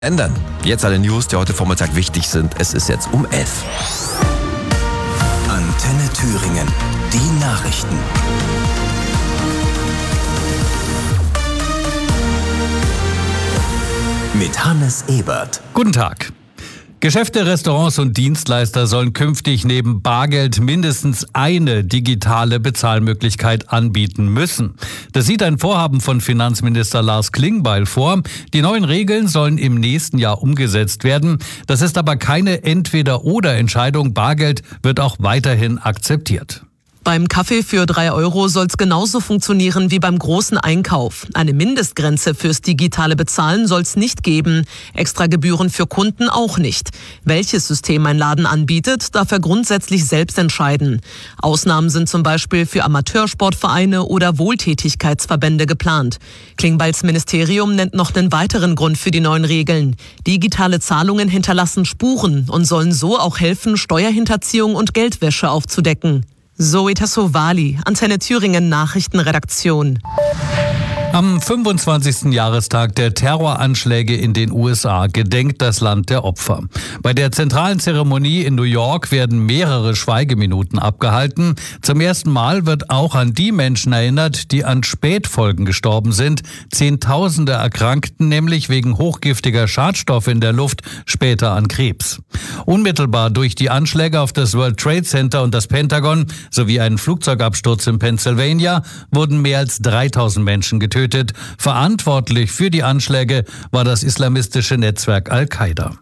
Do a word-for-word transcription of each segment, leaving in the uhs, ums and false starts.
ändern. Jetzt alle News, die heute Vormittag wichtig sind. Es ist jetzt um elf. Antenne Thüringen, die Nachrichten. Mit Hannes Ebert. Guten Tag. Geschäfte, Restaurants und Dienstleister sollen künftig neben Bargeld mindestens eine digitale Bezahlmöglichkeit anbieten müssen. Das sieht ein Vorhaben von Finanzminister Lars Klingbeil vor. Die neuen Regeln sollen im nächsten Jahr umgesetzt werden. Das ist aber keine Entweder-oder-Entscheidung. Bargeld wird auch weiterhin akzeptiert. Beim Kaffee für drei Euro soll es genauso funktionieren wie beim großen Einkauf. Eine Mindestgrenze fürs digitale Bezahlen soll es nicht geben. Extra Gebühren für Kunden auch nicht. Welches System ein Laden anbietet, darf er grundsätzlich selbst entscheiden. Ausnahmen sind zum Beispiel für Amateursportvereine oder Wohltätigkeitsverbände geplant. Klingbeils Ministerium nennt noch einen weiteren Grund für die neuen Regeln. Digitale Zahlungen hinterlassen Spuren und sollen so auch helfen, Steuerhinterziehung und Geldwäsche aufzudecken. Zoe Tassovali, Antenne Thüringen Nachrichtenredaktion. Am fünfundzwanzigsten Jahrestag der Terroranschläge in den U S A gedenkt das Land der Opfer. Bei der zentralen Zeremonie in New York werden mehrere Schweigeminuten abgehalten. Zum ersten Mal wird auch an die Menschen erinnert, die an Spätfolgen gestorben sind. Zehntausende erkrankten nämlich wegen hochgiftiger Schadstoffe in der Luft später an Krebs. Unmittelbar durch die Anschläge auf das World Trade Center und das Pentagon sowie einen Flugzeugabsturz in Pennsylvania wurden mehr als dreitausend Menschen getötet. Verantwortlich für die Anschläge war das islamistische Netzwerk Al-Qaida.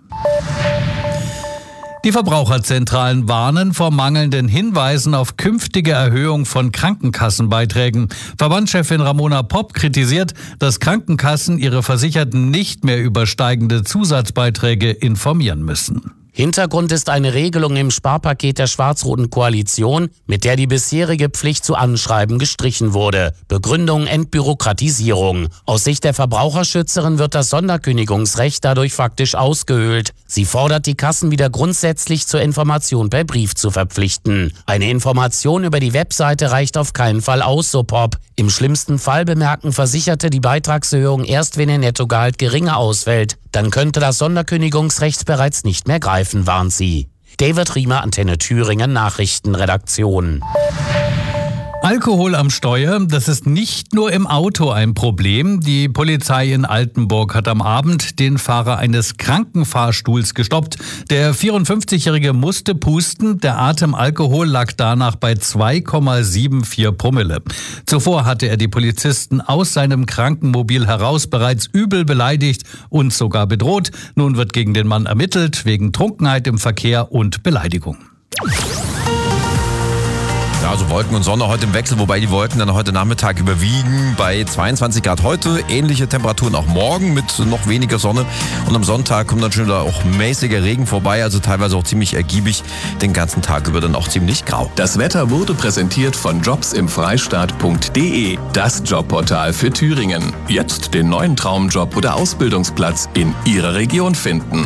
Die Verbraucherzentralen warnen vor mangelnden Hinweisen auf künftige Erhöhung von Krankenkassenbeiträgen. Verbandschefin Ramona Popp kritisiert, dass Krankenkassen ihre Versicherten nicht mehr über steigende Zusatzbeiträge informieren müssen. Hintergrund ist eine Regelung im Sparpaket der schwarz-roten Koalition, mit der die bisherige Pflicht zu Anschreiben gestrichen wurde. Begründung Entbürokratisierung. Aus Sicht der Verbraucherschützerin wird das Sonderkündigungsrecht dadurch faktisch ausgehöhlt. Sie fordert die Kassen wieder grundsätzlich zur Information per Brief zu verpflichten. Eine Information über die Webseite reicht auf keinen Fall aus, so Popp. Im schlimmsten Fall bemerken Versicherte die Beitragserhöhung erst, wenn ihr Nettogehalt geringer ausfällt. Dann könnte das Sonderkündigungsrecht bereits nicht mehr greifen, warnt sie. David Riemer, Antenne Thüringen Nachrichtenredaktion. Alkohol am Steuer, das ist nicht nur im Auto ein Problem. Die Polizei in Altenburg hat am Abend den Fahrer eines Krankenfahrstuhls gestoppt. Der vierundfünfzigjährige musste pusten. Der Atemalkohol lag danach bei zwei Komma vierundsiebzig Promille. Zuvor hatte er die Polizisten aus seinem Krankenmobil heraus bereits übel beleidigt und sogar bedroht. Nun wird gegen den Mann ermittelt wegen Trunkenheit im Verkehr und Beleidigung. Ja, also Wolken und Sonne heute im Wechsel, wobei die Wolken dann heute Nachmittag überwiegen bei zweiundzwanzig Grad heute. Ähnliche Temperaturen auch morgen mit noch weniger Sonne. Und am Sonntag kommt dann schon wieder auch mäßiger Regen vorbei, also teilweise auch ziemlich ergiebig. Den ganzen Tag über dann auch ziemlich grau. Das Wetter wurde präsentiert von jobs im freistaat punkt de, das Jobportal für Thüringen. Jetzt den neuen Traumjob oder Ausbildungsplatz in Ihrer Region finden.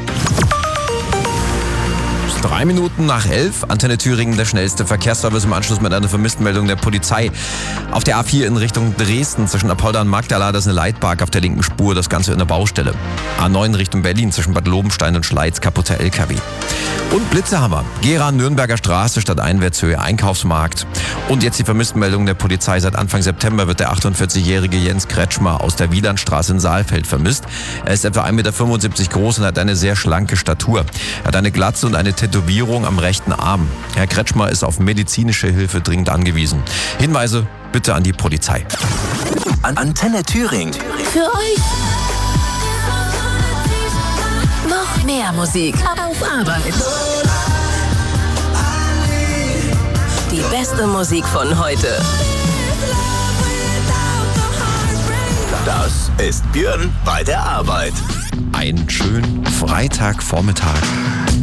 Drei Minuten nach elf, Antenne Thüringen, der schnellste Verkehrsservice im Anschluss mit einer Vermisstenmeldung der Polizei. Auf der A vier in Richtung Dresden zwischen Apolda und Magdala, das ist eine Leitbark auf der linken Spur, das Ganze in der Baustelle. A neun Richtung Berlin zwischen Bad Lobenstein und Schleiz, kaputter L K W. Und Blitzehammer, Gera, Nürnberger Straße, Stadteinwärtshöhe, Einkaufsmarkt. Und jetzt die Vermisstenmeldung der Polizei. Seit Anfang September wird der achtundvierzigjährige Jens Kretschmer aus der Wielandstraße in Saalfeld vermisst. Er ist etwa ein Meter fünfundsiebzig groß und hat eine sehr schlanke Statur. Er hat eine Glatze und eine Tätowierung am rechten Arm. Herr Kretschmer ist auf medizinische Hilfe dringend angewiesen. Hinweise bitte an die Polizei. Antenne Thüringen. Für euch. Noch mehr Musik auf Arbeit. Die beste Musik von heute. Das ist Björn bei der Arbeit. Einen schönen Freitagvormittag.